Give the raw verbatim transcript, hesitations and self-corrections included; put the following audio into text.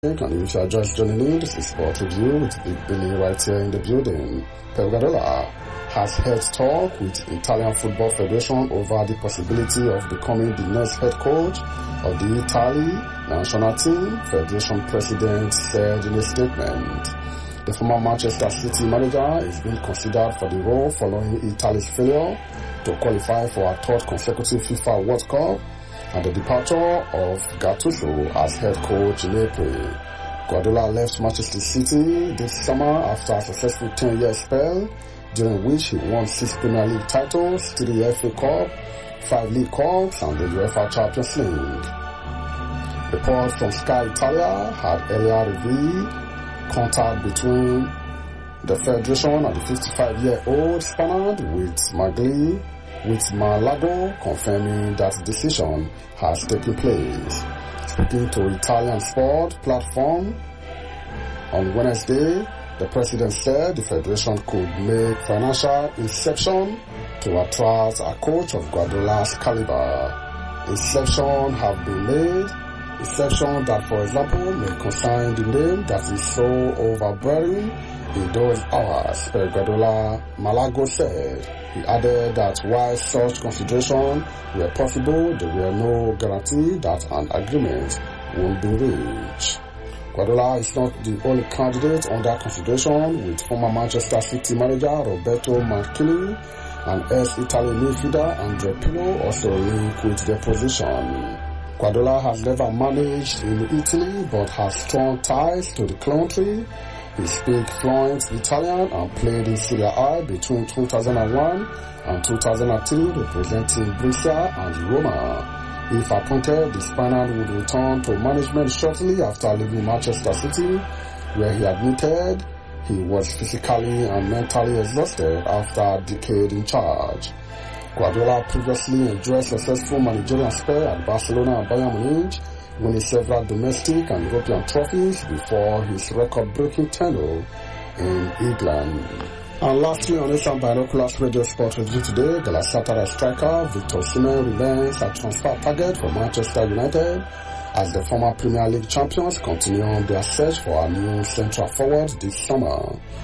And if you are just joining in, this is Sport Review with Big Billy right here in the building. Pep Guardiola has held talk with Italian Football Federation over the possibility of becoming the next head coach of the Italy national team, Federation President said in a statement. The former Manchester City manager is being considered for the role following Italy's failure to qualify for a third consecutive FIFA World Cup and the departure of Gattuso as head coach in April. Guardiola left Manchester City this summer after a successful ten-year spell, during which he won six Premier League titles, three F A Cup, five League Cups, and the UEFA Champions League. Reports from Sky Italia had earlier revealed contact between the Federation and the fifty-five-year-old Spaniard with Magli, with Malago confirming that decision has taken place. Speaking to Italian sport platform on Wednesday, the president said the federation could make financial inception to attract a coach of Guardiola's caliber. Inception have been made. Inception that, for example, may consign the name that is so overbearing in those hours, Pep Guardiola, Malago said. He added that while such considerations were possible, there were no guarantee that an agreement would be reached. Guardiola is not the only candidate under consideration, with former Manchester City manager Roberto Mancini and ex-Italian midfielder Andrea Pirlo also linked with their position. Guardiola has never managed in Italy but has strong ties to the country. He speaks fluent Italian and played in Serie A between two thousand one and two thousand three, representing Brescia and Roma. If appointed, the Spaniard would return to management shortly after leaving Manchester City, where he admitted he was physically and mentally exhausted after a decade in charge. Guardiola previously enjoyed successful managerial spell at Barcelona and Bayern Munich, winning several domestic and European trophies before his record-breaking tenure in England. And lastly, on Asian Binoculars Radio Sport Review today, Galatasaray striker Victor Osimhen remains a transfer target for Manchester United as the former Premier League champions continue on their search for a new central forward this summer.